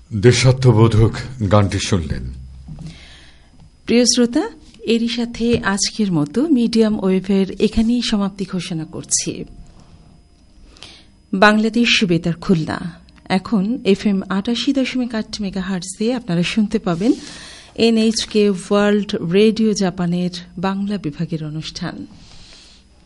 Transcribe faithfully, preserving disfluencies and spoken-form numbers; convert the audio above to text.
দেশাত্মবোধক গানটি শুনলেন। প্রিয় শ্রোতা, এরই সাথে আজকের মতো মিডিয়াম ওয়েভের এখানেই সমাপ্তি ঘোষণা করছি। বাংলাদেশ বেতার খুলনা এখন এফ এম আটাশি দশমিক আট মেগা হার্টজে আপনারা শুনতে পাবেন এনএইচকে ওয়ার্ল্ড রেডিও জাপানের বাংলা বিভাগের অনুষ্ঠান।